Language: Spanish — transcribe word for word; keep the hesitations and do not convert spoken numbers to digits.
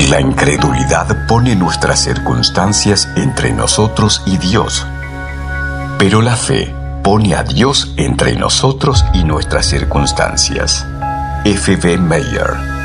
La incredulidad pone nuestras circunstancias entre nosotros y Dios, pero la fe pone a Dios entre nosotros y nuestras circunstancias. F B Meyer.